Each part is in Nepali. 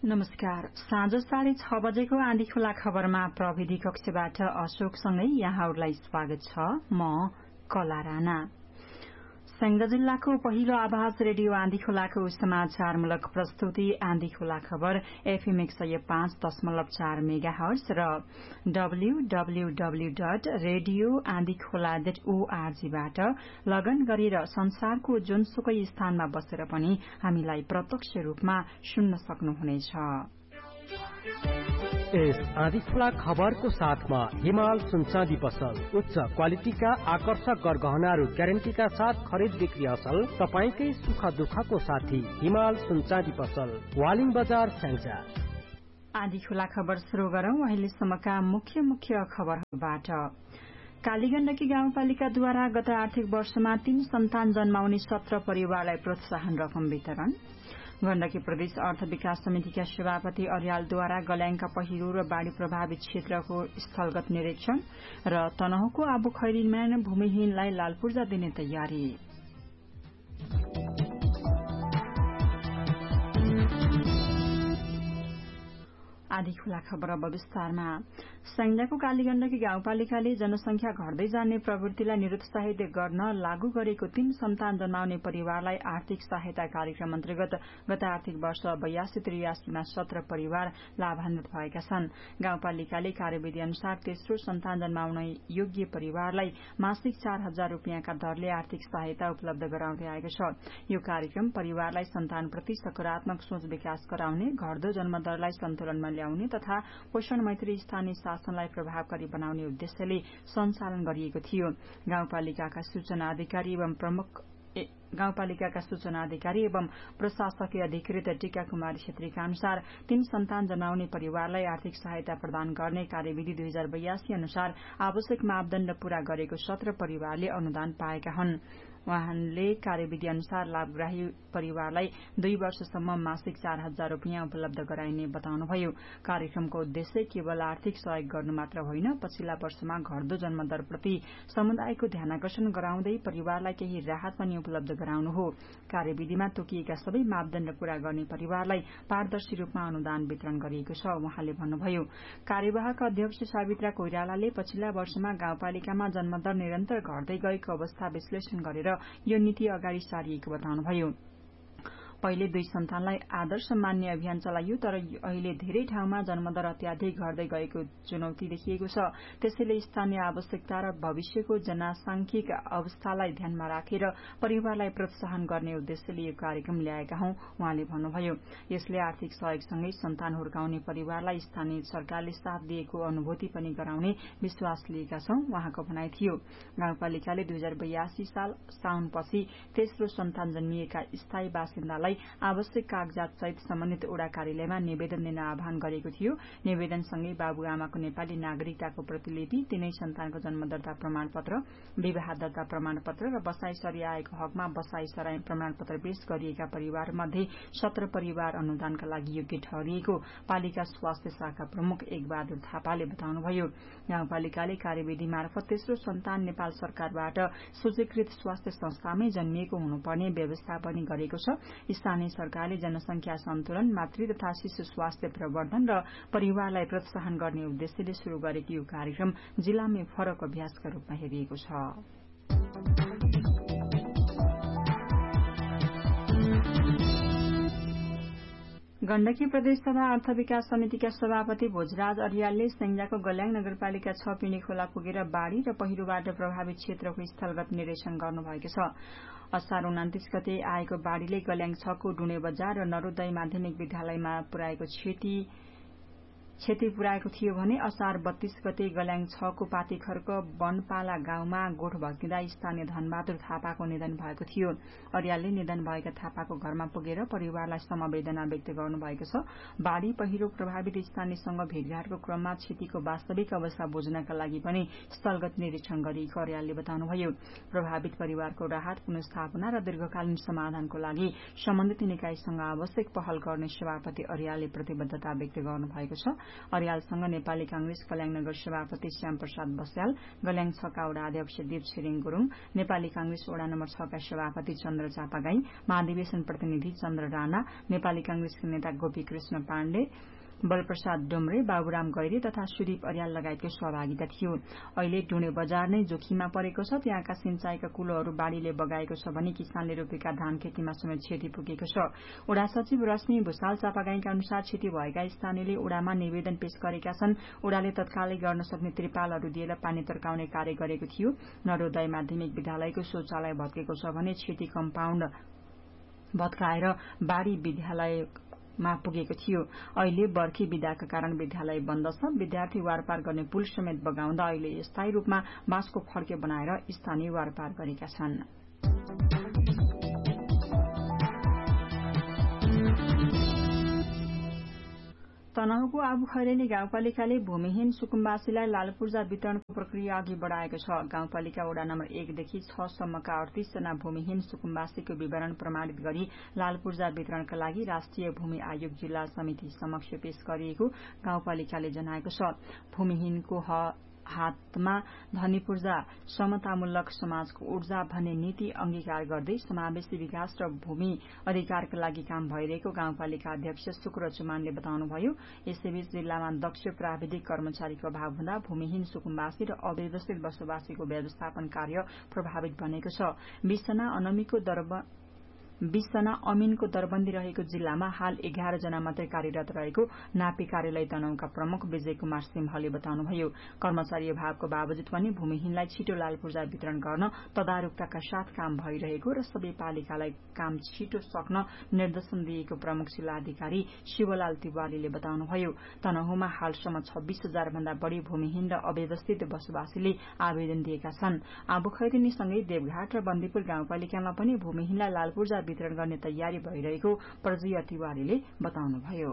नमस्कार। साँझ 6:30 बजेको आँधी खुला खबरमा प्रविधि कक्षबाट अशोकसँगै यहाँहरूलाई स्वागत छ। म कला राणा। संगदा जिल्लाको पहिलो आवाज रेडियो आँधी खोलाको समाचारमूलक प्रस्तुति आँधी खोला खबर FM 105.4 मेगाहर्ज र www.radioandikhola.org बाट लगन गरेर संसारको जुनसुकै स्थानमा बसेर पनि हामीलाई प्रत्यक्ष रूपमा सुन्न सक्नुहुनेछ। यस आँधी खुला खबरको साथमा हिमाल सुनचाँदी पसल उच्च क्वालिटीका आकर्षक गरगहनाहरू ग्यारेन्टीका साथ खरिद बिक्री असल तपाईकै सुख दुःखको साथी हिमाल सुनचाँदी पसल वालिङ बजार स्याङ्जा। आँधी खुला खबर शुरू गरौं अहिलेसम्मका मुख्य खबरहरूबाट। कालीगण्डकी गाउँपालिकाद्वारा गत आर्थिक वर्षमा 3 सन्तान जन्माउने 17 परिवारलाई प्रोत्साहन रकम वितरण। गण्डकी प्रदेश अर्थ विकास समितिका सभापति अर्यालद्वारा गल्याङका पहिरो र बाढ़ी प्रभावित क्षेत्रको स्थलगत निरीक्षण र तनहुँको आबुखैरीमा भूमिहीनलाई लालपूर्जा दिने तयारी। आधी खुला खबर अब विस्तारमा। संजाको कालीगण्डकी गाउँपालिकाले जनसंख्या घट्दै जाने प्रवृत्तिलाई निरुत्साहित गर्न लागू गरेको 3 सन्तान जन्माउने परिवारलाई आर्थिक सहायता कार्यक्रम अन्तर्गत गत आर्थिक वर्ष 82-83 मा 17 परिवार लाभान्वित भएका छन्। गाउँपालिकाले कार्यविधि अनुसार तेस्रो सन्तान जन्माउने योग्य परिवारलाई मासिक 4000 रुपियाँका दरले आर्थिक सहायता उपलब्ध गराउँदै आएको छ। यो कार्यक्रम परिवारलाई सन्तानप्रति सकारात्मक सोच विकास गराउने, घट्दो जन्मदरलाई सन्तुलनमा ल्याउने तथा पोषण मैत्री स्थानीय शासनलाई प्रभावकारी बनाउने उद्देश्यले सञ्चालन गरिएको थियो। गाउँपालिकाका सूचना अधिकारी एवं प्रशासकीय अधिकृत टीका कुमारी छेत्रीका अनुसार 3 सन्तान जन्माउने परिवारलाई आर्थिक सहायता प्रदान गर्ने कार्यविधि 2082 अनुसार आवश्यक मापदण्ड पूरा गरेको 17 परिवारले अनुदान पाएका हुन्। उहाँले कार्यविधि अनुसार लाभग्राही परिवारलाई 2 वर्षसम्म मासिक 4000 रुपियाँ उपलब्ध गराइने बताउनुभयो। कार्यक्रमको उद्देश्य केवल आर्थिक सहयोग गर्नु मात्र होइन, पछिल्ला वर्षमा घट्दो जन्मदरप्रति समुदायको ध्यानकर्षण गराउँदै परिवारलाई केही राहत पनि उपलब्ध गराउनु हो। कार्यविधिमा तोकिएका सबै मापदण्ड पूरा गर्ने परिवारलाई पारदर्शी रूपमा अनुदान वितरण गरिएको छ। उहाँले भन्नुभयो, कार्यवाहक अध्यक्ष सावित्रा कोइरालाले पछिल्ला वर्षमा गाउँपालिकामा जन्मदर निरन्तर घट्दै गएको अवस्था विश्लेषण गरेर यो नीति अगाडि सारिएको बताउनुभयो। पहिले 2 सन्तानलाई आदर्श मान्ने अभियान चलाइयो, तर अहिले धेरै ठाउँमा जन्मदर अत्याधिक घट्दै गएको चुनौती देखिएको छ। त्यसैले स्थानीय आवश्यकता र भविष्यको जनसांख्यिक अवस्थालाई ध्यानमा राखेर परिवारलाई प्रोत्साहन गर्ने उद्देश्यले यो कार्यक्रम ल्याएका हौं। उहाँले भन्नुभयो, यसले आर्थिक सहयोगसँगै सन्तान हुर्काउने परिवारलाई स्थानीय सरकारले साथ दिएको अनुभूति पनि गराउने विश्वास लिएका छौं। उहाँको भनाइ थियो। गाउँपालिकाले 2082 साल साउनपछि तेस्रो सन्तान जन्मिएका स्थायी बासिन्दालाई आवश्यक कागजात सहित सम्बन्धित ओडा कार्यालयमा निवेदन दिन आह्वान गरेको थियो। निवेदनसँगै बाबुआमाको नेपाली नागरिकताको प्रतिलिपि, 3 सन्तानको जन्मदर्ता प्रमाणपत्र, विवाह दर्ता प्रमाणपत्र र बसाई सरी आएको हकमा बसाई सराई प्रमाणपत्र पेश गरिएका परिवारमध्ये 17 परिवार अनुदानका लागि योग्य ठहरिएको पालिका स्वास्थ्य शाखा प्रमुख एकबहादुर थापाले बताउनुभयो। गाउँपालिकाले कार्यविधि मार्फत तेस्रो सन्तान नेपाल सरकारबाट सूचीकृत स्वास्थ्य संस्थामै जन्मिएको हुनुपर्ने व्यवस्था पनि गरेको छ। स्थानीय सरकारले जनसंख्या सन्तुलन, मातृ तथा शिशु स्वास्थ्य प्रवर्धन र परिवारलाई प्रोत्साहन गर्ने उद्देश्यले शुरू गरेको यो कार्यक्रम जिल्लामै फरक अभ्यासका रूपमा हेरिएको छ। गण्डकी प्रदेश सभा अर्थ विकास समितिका सभापति भोजराज अर्यालले स्याङ्जाको गल्याङ नगरपालिका 6 पिँढी खोला पुगेर बाढ़ी र पहिरोबाट प्रभावित क्षेत्रको स्थलगत निरीक्षण गर्नुभएको छ। असार 29 गते आएको बाढ़ीले गल्याङ 6 को डुणे बजार र नरोदय माध्यमिक विद्यालयमा पुर्याएको क्षति पुर्याएको थियो भने असार 32 गते गल्याङ 6 को पातीखर्क वनपाला गाउँमा गोठ भत्किँदा स्थानीय धनबहादुर थापाको निधन भएको थियो। अर्यालले निधन भएका थापाको घरमा पुगेर परिवारलाई समवेदना व्यक्त गर्नुभएको छ। बाढ़ी पहिरो प्रभावित स्थानीयसँग भेटघाटको क्रममा क्षतिको वास्तविक अवस्था बुझ्नका लागि पनि स्थलगत निरीक्षण गरिएको अर्यालले बताउनुभयो। प्रभावित परिवारको राहत, पुनर्स्थापना र दीर्घकालीन समाधानको लागि सम्बन्धित निकायसँग आवश्यक पहल गर्ने सभापति अर्यालले प्रतिबद्धता व्यक्त गर्नुभएको छ। अर्यालसँग नेपाली कांग्रेस कल्याङनगर सभापति श्याम प्रसाद बस्याल, गल्याङ 6 का वडा अध्यक्ष दीप छिरिङ गुरूङ, नेपाली कांग्रेस वडा नम्बर 6 का सभापति चन्द्र चापागाई, महाधिवेशन प्रतिनिधि चन्द्र राणा, नेपाली कांग्रेसका नेता गोपी कृष्ण पाण्डे, बलप्रसाद डोमरे, बाबुराम गैरे तथा सुदीप अर्याल लगायतको सहभागिता थियो। अहिले डुणे बजार नै जोखिममा परेको छ। त्यहाँका सिंचाईका कुलोहरू बाढ़ीले बगाएको छ भने किसानले रोपेका धान खेतीमा समेत क्षति पुगेको छ। उडा सचिव रश्मि भूषाल चापागाईका अनुसार क्षति भएका स्थानीयले उडामा निवेदन पेश गरेका छन्। उडाले तत्कालै गर्न सक्ने त्रिपालहरू दिएर पानी तर्काउने कार्य गरेको थियो। नरोदय माध्यमिक विद्यालयको शौचालय भत्केको छ भने क्षति कम्पाउन्ड भत्काएर बाढ़ी विद्यालय मा पुगेको थियो। अहिले बर्खी विदाका कारण विद्यालय बन्द छ। विद्यार्थी वारपार गर्ने पुल समेत बगाउँदा अहिले स्थायी रूपमा बाँसको फड्के बनाएर स्थानीय वारपार गरेका छन्। तनहुको आबु खैरेनी गाउँपालिकाले भूमिहीन सुकुम्बासीलाई लाल पूर्जा वितरणको प्रक्रिया अघि बढ़ाएको छ। गाउँपालिका वडा नम्बर 1 देखि 6 सम्मका 38 जना भूमिहीन सुकुम्बासीको विवरण प्रमाणित गरी लाल पूर्जा वितरणका लागि राष्ट्रिय भूमि आयोग जिल्ला समिति समक्ष पेश गरिएको गाउँपालिकाले जनाएको छ। भूमिहीनको हातमा धनी पूर्जा समतामूलक समाजको ऊर्जा भन्ने नीति अंगीकार गर्दै समावेशी विकास र भूमि अधिकारका लागि काम भइरहेको गाउँपालिका अध्यक्ष शुक्र चुमानले बताउनुभयो। यसैबीच जिल्लामा दक्ष प्राविधिक कर्मचारीको अभाव हुँदा भूमिहीन सुकुम्बासी र अव्यवस्थित बसोबासीको व्यवस्थापन कार्य प्रभावित बनेको छ। 20 जना अमीनको दरबन्दी रहेको जिल्लामा हाल 11 जना मात्रै कार्यरत रहेको नापी कार्यालय तनहुका प्रमुख विजय कुमार सिंहले बताउनुभयो। कर्मचारी अभावको बावजुद पनि भूमिहीनलाई छिटो लाल पूर्जा वितरण गर्न तदारुकताका साथ काम भइरहेको र सबै पालिकालाई काम छिटो सक्न निर्देशन दिएको प्रमुख जिल्लाधिकारी शिवलाल तिवारीले बताउनुभयो। तनहुमा हालसम्म 26,000 भन्दा बढ़ी भूमिहीन र अव्यवस्थित बसोबासीले आवेदन दिएका छन्। आबुखैरेनीसँगै देवघाट र बन्दीपुर गाउँपालिकामा पनि भूमिहीनलाई लाल पूर्जा वितरण गर्ने तयारी भइरहेको प्रजय तिवारीले बताउनुभयो।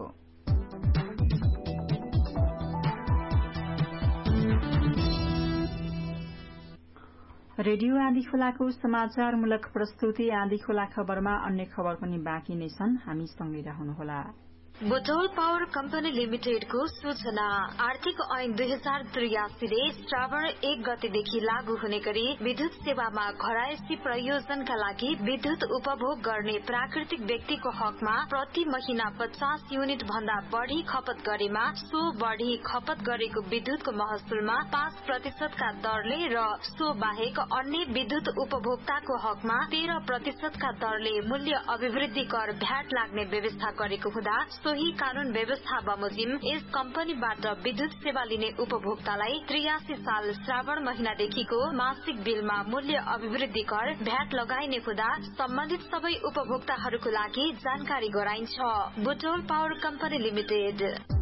रेडियो आँधीखोलाको समाचारमूलक प्रस्तुति आँधीखोला खबरमा अन्य खबर पनि बाँकी नै छन्। हामी सँगै रहनुहोला। बुटोल पावर कम्पनी लिमिटेडको सूचना। आर्थिक ऐन 2083 ले श्रावण 1 गतेदेखि लागू हुने गरी विद्युत सेवामा घरायसी प्रयोजनका लागि विद्युत उपभोग गर्ने प्राकृतिक व्यक्तिको हकमा प्रति महिना 50 युनिट भन्दा बढ़ी खपत गरेमा सो बढ़ी खपत गरेको विद्युतको महसुलमा 5% का दरले र सो बाहेक अन्य विद्युत उपभोक्ताको हकमा 13% का दरले मूल्य अभिवृद्धि कर भ्याट लाग्ने व्यवस्था गरेको हुँदा सोही कानून व्यवस्था बमोजिम यस कम्पनीबाट विद्युत सेवा लिने उपभोक्तालाई 83 साल श्रावण महिनादेखिको मासिक बिलमा मूल्य अभिवृद्धि कर भ्याट लगाइने हुँदा सम्बन्धित सबै उपभोक्ताहरूको लागि जानकारी गराइन्छ। Butwal power company limited.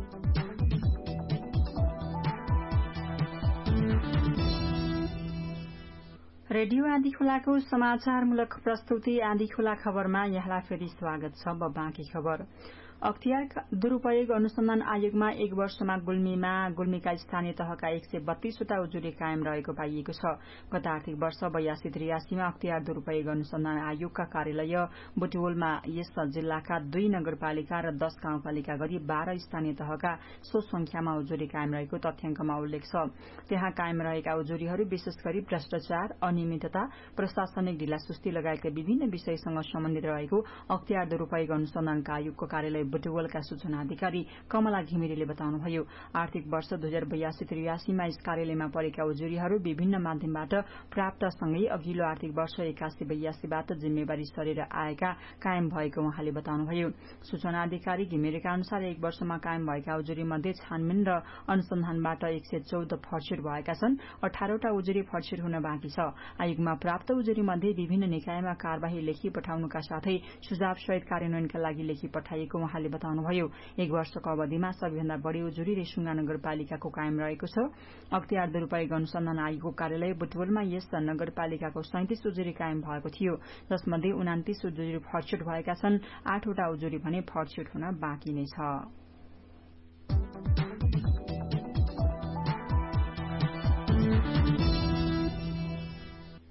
Radio आँधीखोलाको समाचारमूलक प्रस्तुति आँधीखोला खबरमा यहाँलाई फेरि स्वागत छ। अब बाँकी खबर। अख्तियार दुरूपयोग अनुसन्धान आयोगमा 1 वर्षमा गुल्मीका स्थानीय तहका 132 वटा उजुरी कायम रहेको पाइएको छ। गत आर्थिक वर्ष 82-83 मा अख्तियार दुरूपयोग अनुसन्धान आयोगका कार्यालय बुटवलमा यस जिल्लाका 2 नगरपालिका र 10 गाउँपालिका गरी 12 स्थानीय तहका सो संख्यामा उजुरी कायम रहेको तथ्याङ्कमा उल्लेख छ। त्यहाँ कायम रहेका उजुरीहरू विशेष गरी भ्रष्टाचार, अनियमितता, प्रशासनिक ढिलासुस्ती लगायतका विभिन्न विषयसँग सम्बन्धित रहेको अख्तियार दुरूपयोग अनुसन्धानका आयोगको कार्यालय बुटवलका सूचना अधिकारी कमला घिमिरेले बताउनुभयो। आर्थिक वर्ष 2082-83 मा यस कार्यालयमा परेका उजुरीहरू विभिन्न माध्यमबाट प्राप्त सँगै अघिल्लो आर्थिक वर्ष 81-82 बाट जिम्मेवारी सरेर आएका कायम भएको उहाँले बताउनुभयो। सूचना अधिकारी घिमिरेका अनुसार 1 वर्षमा कायम भएका उजुरी मध्ये छानबिन र अनुसन्धानबाट 114 फर्सेट भएका छन्। 18 वटा उजुरी फर्सेट हुन बाँकी छ। आयोगमा प्राप्त उजुरी मध्ये विभिन्न निकायमा कार्यवाही लेखी पठाउनुका साथै सुझाव सहित कार्यान्वयनका लागि लेखी पठाइएको उहाँले बताउनुभयो। 1 वर्षको अवधिमा सबैभन्दा बढ़ी उजुरी रेसुङ्गा नगरपालिकाको कायम रहेको छ। अख्तियार दुरूपयोग अनुसन्धान आयोगको कार्यालय बुटवलमा यस नगरपालिकाको 37 उजुरी कायम भएको थियो, जसमध्ये 29 उजुरी फर्सेट भएका छन्। 8 वटा उजुरी भने फर्सेट हुन बाँकी नै छ।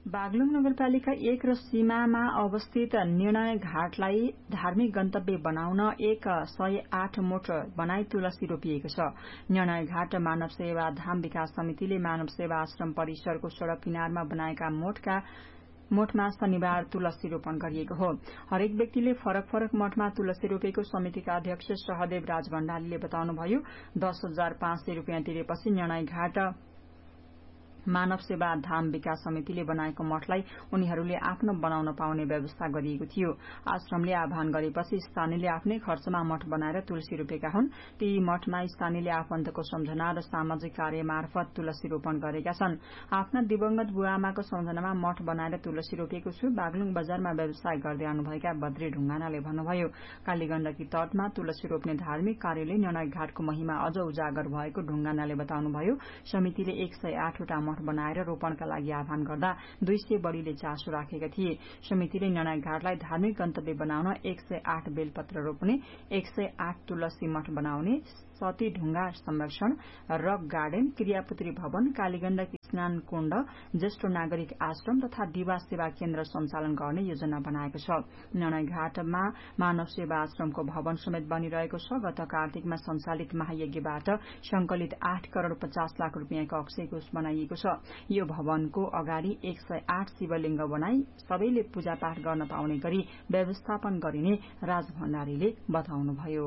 बागलुङ नगरपालिका 1 र सीमामा अवस्थित निर्णय घाटलाई धार्मिक गन्तव्य बनाउन 108 मोठ बनाई तुलसी रोपिएको छ। निर्णय घाट मानव सेवा धाम विकास समितिले मानव सेवा आश्रम परिसरको सड़क किनारमा बनाएका मठमा शनिबार तुलसी रोपण गरिएको हो। हरेक व्यक्तिले फरक फरक मठमा तुलसी रोपेको समितिका अध्यक्ष सहदेव राज भण्डारीले बताउनुभयो। 10,500 रूपियाँ तिरेपछि निर्णय घाट मानव सेवा धाम विकास समितिले बनाएको मठलाई उनीहरूले आफ्नो बनाउन पाउने व्यवस्था गरिएको थियो। आश्रमले आह्वान गरेपछि स्थानीयले आफ्नै खर्चमा मठ बनाएर तुलसी रोपेका हुन्। ती मठमा स्थानीयले आफन्तको सम्झना र सामाजिक कार्य मार्फत तुलसी रोपण गरेका छन्। आफ्ना दिवंगत बुवाआमाको सम्झनामा मठ बनाएर तुलसी रोपेको छु, बागलुङ बजारमा व्यवसाय गर्दै आउनुभएका बद्री ढुङ्गानाले भन्नुभयो। कालीगण्डकी तटमा तुलसी रोप्ने धार्मिक कार्यले निर्णय घाटको महिमा अझ उजागर भएको ढुङ्गानाले बताउनुभयो। समितिले 108 वटा मठ बनाएर रोपणका लागि आह्वान गर्दा 200 बढ़ीले चासो राखेका थिए। समितिले निर्णय घाटलाई धार्मिक गन्तव्य बनाउन 108 बेलपत्र रोप्ने, 108 तुलसी मठ बनाउने, सती ढुङ्गा संरक्षण, रक गार्डन, क्रियापुत्री भवन, कालीगण्डक स्नान कुण्ड, ज्येष्ठ नागरिक आश्रम तथा दिवा सेवा केन्द्र सञ्चालन गर्ने योजना बनाएको छ। निर्णय घाटमा मानव सेवा आश्रमको भवन समेत बनिरहेको छ। गत कार्तिकमा सञ्चालित महायज्ञबाट संकलित 8 करोड़ 50 लाख रूपियाँको अक्षय कोष बनाइएको छ। यो भवनको अगाडि 108 शिवलिंग बनाई सबैले पूजापाठ गर्न पाउने गरी व्यवस्थापन गरिने राज भण्डारीले बताउनुभयो।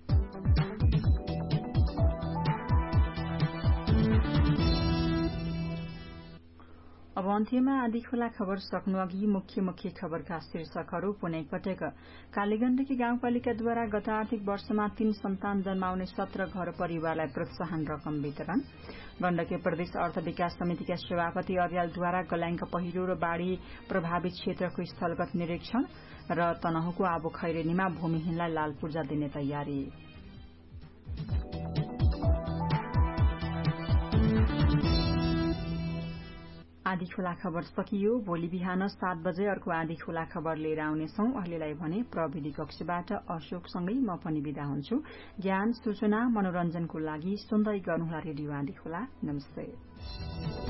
अब अन्त्यमा आधी खोला खबर सक्नु अघि मुख्य खबरका शीर्षकहरू पुनः एकपटक। कालीगण्डकी गाउँपालिकाद्वारा गत आर्थिक वर्षमा 3 सन्तान जन्माउने 17 घर परिवारलाई प्रोत्साहन रकम वितरण। गण्डकी प्रदेश अर्थ विकास समितिका सभापति अर्यालद्वारा गलाङका पहिरो र बाढ़ी प्रभावित क्षेत्रको स्थलगत निरीक्षण र तनहुको आबो खैरेनीमा भूमिहीनलाई लाल पूर्जा दिने तयारी। आधी खोला खबर सकियो। भोलि बिहान 7 बजे अर्को आधी खोला खबर लिएर आउनेछौं। अहिलेलाई भने प्रविधि कक्षबाट अशोकसँगै म पनि बिदा हुन्छु। ज्ञान, सूचना, मनोरञ्जनको लागि सुन्दै गर्नुहोला रेडियो आधी खोला। नमस्ते।